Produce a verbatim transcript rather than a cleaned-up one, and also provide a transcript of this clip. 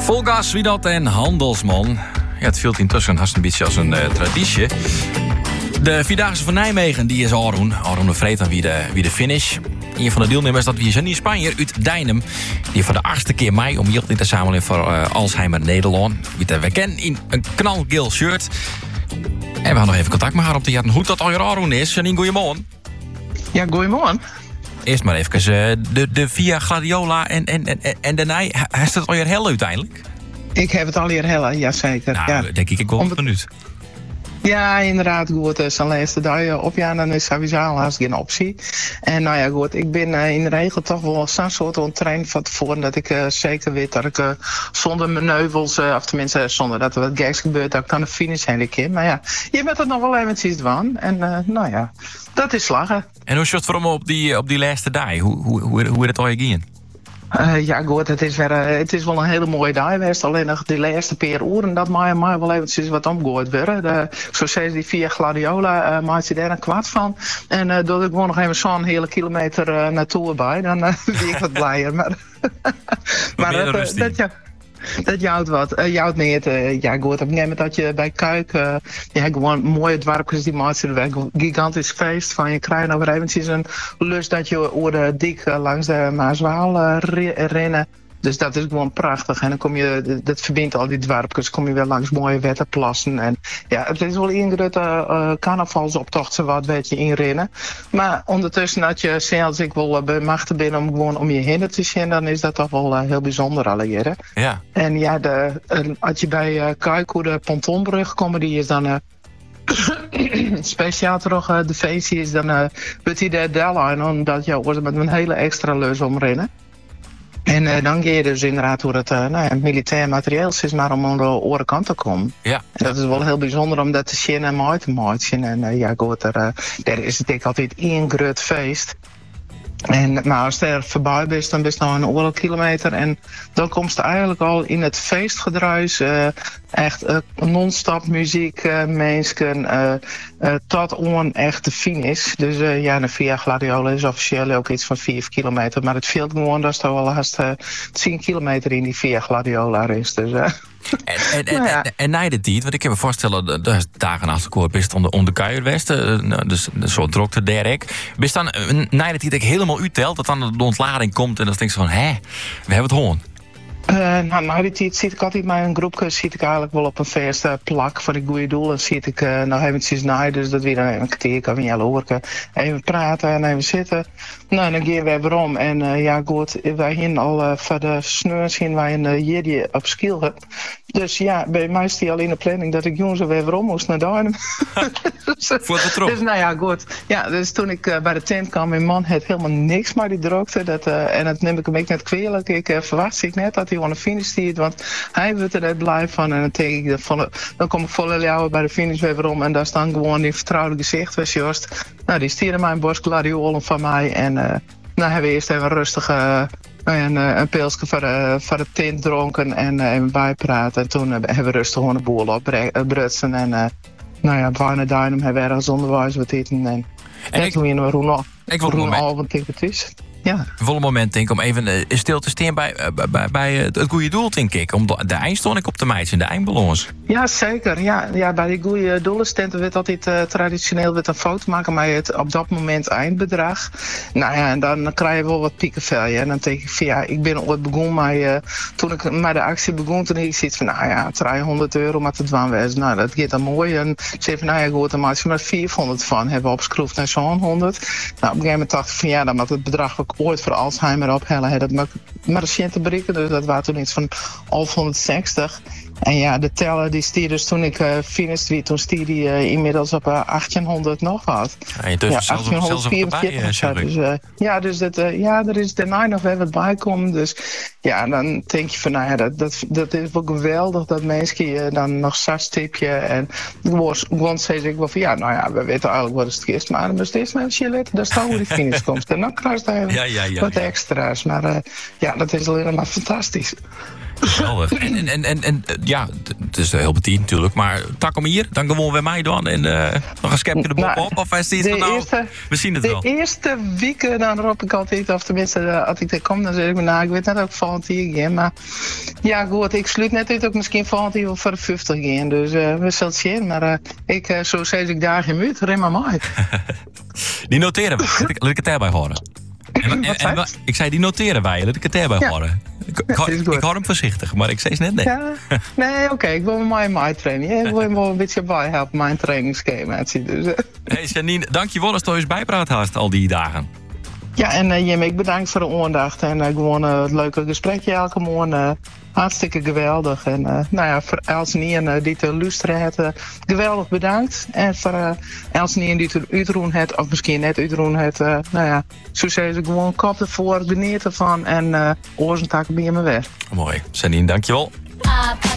Vol gas, wie dat en handelsman. Ja, het viel intussen haast een beetje als een uh, traditie. De Vierdaagse van Nijmegen, die is Arun. Arun de Vreet aan wie de, wie de finish. Een van de deelnemers dat wie is in Spanje uit Dijnem. Die voor de achtste keer mei om hier te zamelen voor uh, Alzheimer Nederland. Wie we kennen in een knalgeel shirt. En we gaan nog even contact met haar op te jatten. Hoe dat al je Arun is. Janine, goeiemorgen. Ja, goeiemorgen. Eerst maar even uh, de, de Via Gladiola en, en, en, en de Nij. Heeft het al je hel uiteindelijk? Ik heb het al je hel, jazeker. Nou, ja. denk ik, ik wel een minuut. Ja, inderdaad, goed. Zijn laatste dag op, ja, dan is sowieso haast geen optie. En nou ja, goed, ik ben uh, in de regel toch wel zo'n soort van trein van tevoren dat ik uh, zeker weet dat ik uh, zonder manoeuvres, uh, of tenminste zonder dat er wat geks gebeurt, dat ik kan de finish heen keer. Maar ja, je bent het nog wel eventjes van. En uh, nou ja, dat is slagen. En hoe shot voor hem op die, op die laatste dag? Hoe, hoe, hoe, hoe is het al je gaan? Uh, ja, goed, het is, weer, uh, het is wel een hele mooie dag geweest. Alleen nog de laatste paar uren dat mij maar wel eventjes wat omgooid werden. De, zo zei die Via Gladiola, uh, maakt je daar een kwart van. En uh, doordat ik gewoon nog even zo'n hele kilometer uh, naartoe bij, dan uh, ben ik wat blijer. Maar, maar dat, uh, dat, ja, dat jouwt wat. Uh, jouwt niet. Uh, ja, goed, op een gegeven moment dat je bij Kuik, uh, ja, gewoon mooie dwarpjes die maken weg. Gigantisch feest van je krijgt nog eventjes een lust dat je over de dik uh, langs de Maaswaal uh, rennen. Dus dat is gewoon prachtig. En dan kom je, dat verbindt al die dwarpjes, kom je weer langs mooie wetterplassen. En ja, het is wel een grote uh, carnavalsoptocht, zo wat weet je inrennen. Maar ondertussen, dat je zelfs ik wel bemachtigd ben om gewoon om je heen te zien, dan is dat toch wel uh, heel bijzonder allereerst. Ja. En ja, de, uh, als je bij uh, Kuik, de pontonbrug komt, die is dan... Uh, speciaal toch uh, de feestje is dan uh, wordt hij de deadline omdat je wordt met een hele extra leus omrennen. En uh, dan ga je dus inderdaad door het uh, nou ja, militair materieel is maar om aan de andere kant te komen. Ja. En dat is wel heel bijzonder om dat te zien en mooi te maken. En uh, ja, goed, er, uh, er is het altijd één groot feest. En, maar als je er voorbij bent, dan ben je nog een oorlog kilometer. En dan komt je eigenlijk al in het feestgedruis. Uh, echt uh, non-stop muziek, uh, mensen, uh, uh, tot on echt de finish. Dus uh, ja, de Via Gladiola is officieel ook iets van vier kilometer. Maar het viel gewoon dat er wel haast uh, tien kilometer in die Via Gladiola is. Dus... Uh, En, en, en, nou ja. en, en na de tijd, want ik kan me voorstellen, dat dagen naast elkaar best onder onder kuier westen, dus zo drokte Derek. Best dan na de tijd ik helemaal uittelt, dat dan de ontlading komt en dan denk je van, hè, we hebben het gewoon. Uh, nou, na die tijd zit ik altijd met een groepje, zit ik eigenlijk wel op een verste plak voor de goede doel. En zit ik uh, nog eventjes na, dus dat we dan even een kwartier kan van horen, even praten en even zitten. Nou, dan gaan we weer om. En uh, ja, goed, wij gaan al uh, voor de sneurs gaan wij een uh, jedi op skill hebben. Dus ja, bij mij is die al in de planning dat ik jongens weer om moest naar Duinem. dus, Voor de trop. Dus nou ja, goed. Ja, dus toen ik uh, bij de tent kwam, mijn man had helemaal niks maar die droogte. Dat, uh, en dat neem ik hem ook net kwalijk. Ik uh, verwacht ik net dat hij aan de finish stiert, want hij wordt er net blij van. En dan denk ik, van, dan kom ik volle jou bij de finish weer om en daar staan gewoon die vertrouwde gezicht, was Joost. Nou, die stierde mijn borst gladiolen van mij en uh, nou hebben we eerst even rustig uh, een, een pilsje voor de, voor de tent dronken en uh, even bijpraten. En toen uh, hebben we rustig gewoon een boel opbrutsen en uh, nou ja, bijna Duinem hebben we ergens onderwijs wat eten en, en ik, toen weer een roen avond denk het is. Ja. Volle moment denk ik om even uh, stil te staan bij, uh, bij, bij uh, het goede doel denk ik. Om de, de eindstond ik op de meid in de eindballons. Ja, zeker. Ja, ja, bij die goede doelenstenten werd altijd uh, traditioneel werd een foto maken met het op dat moment eindbedrag. Nou ja, en dan krijg je wel wat piekenvelje. En dan denk ik van ja, ik ben ooit begonnen maar uh, toen ik met de actie begon, toen ik zoiets van nou ja, driehonderd euro met het dwanwezen. Nou, dat gaat dan mooi. En ze zei van nou ja, goed, dan maak je maar vierhonderd van. Hebben we opgeschroefd naar zo'n honderd. Nou, op een gegeven moment dacht ik van ja, dan moet het bedrag ook ooit voor Alzheimer ophellen. Hè, dat maar de te bereiken, dus dat waren toen iets van elfhonderdzestig. En ja, de teller die stier dus toen ik uh, finishte, toen stier die uh, inmiddels op uh, achttienhonderd nog wat. Ja, je ja, achttienhonderdvierenveertig. Ja, dus, uh, ja, dus dat, uh, ja, er is daarna nog weer wat bij komen. Dus ja, dan denk je van, nou ja, dat, dat, dat is wel geweldig dat mensen uh, dan nog zes tipje. En gewoon zei ik wel van, ja, nou ja, we weten eigenlijk wat het is. Maar dan steeds met een let, daar staan hoe die finish komt. En dan krijg je ja, ja, ja, wat ja. extra's. Maar uh, ja, dat is alleen maar fantastisch. Geweldig. En, en, en, en ja, het is heel petit natuurlijk, maar tak hem hier, dan gewoon weer mij dan en uh, nog een schepje de bob Nou, op. Of is het iets de van nou, eerste- we zien het De wel. eerste weken dan roep ik altijd, of tenminste uh, als ik er kom, dan zeg ik me, nou, ik weet net ook volgend jaar gaan. Maar ja, goed, ik sluit net uit ook misschien volgend jaar wel voor de vijftig gaan. Dus uh, we zullen het zien. Maar uh, ik, uh, zo zeg ik daar geen minuut, ren maar mooi. Die noteren wij. Laat ik, laat ik het daarbij horen. En, en, Wat en, zei je? wa- ik zei die noteren wij, laat ik het daarbij Ja. horen. Ik, ik, Ja, hou- is goed. ik hou hem voorzichtig, maar ik zei het net nee. Ja, nee, oké, ik wil mijn mijn training. Ik wil hem wel een beetje bijhelpen, mijn trainingsschema. Dus, uh, Hey Janine, dankjewel dat je eens bijpraat hast al die dagen. ja, en uh, Jim, ik bedankt voor de aandacht en uh, gewoon uh, het leuke gesprekje elke morgen. Uh, hartstikke geweldig. En uh, nou ja, voor Elsnien uh, die te luisteren heeft, uh, geweldig bedankt. En voor uh, Elsnien die te uitroen heeft, of misschien net uitroen heeft, uh, nou ja, zo zei ze gewoon kop ervoor, geniet ervan en uh, oorzaak bij me weg. Mooi. Janine, dankjewel.